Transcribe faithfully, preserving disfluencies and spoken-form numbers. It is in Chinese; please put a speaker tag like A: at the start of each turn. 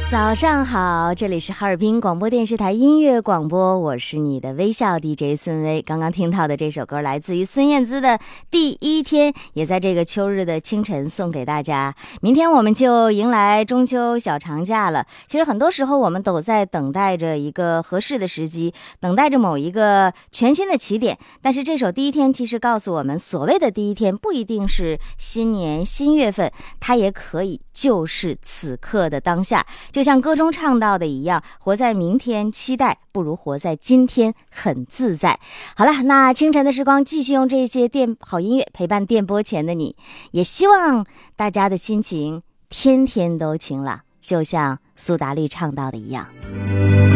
A: 早上好，这里是哈尔滨广播电视台音乐广播，我是你的微笑 D J 孙薇。刚刚听到的这首歌来自于孙燕姿的《第一天》，也在这个秋日的清晨送给大家。明天我们就迎来中秋小长假了，其实很多时候我们都在等待着一个合适的时机，等待着某一个全新的起点。但是这首《第一天》其实告诉我们，所谓的第一天不一定是新年新月份，它也可以就是此刻的当下。就像歌中唱到的一样，活在明天期待，不如活在今天很自在。好了，那清晨的时光继续用这些电好音乐陪伴电波前的你，也希望大家的心情天天都晴朗，就像苏打绿唱到的一样。